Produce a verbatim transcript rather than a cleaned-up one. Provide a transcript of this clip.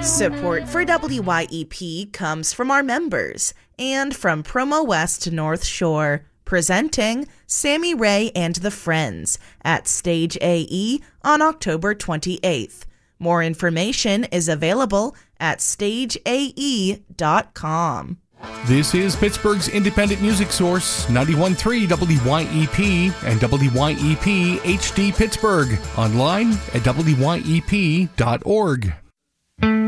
Support for W Y E P comes from our members and from Promo West North Shore, presenting Sammy Ray and the Friends at Stage A E on October twenty-eighth. More information is available at stage a e dot com. This is Pittsburgh's independent music source, ninety-one point three W Y E P and W Y E P H D Pittsburgh. Online at W Y E P dot org.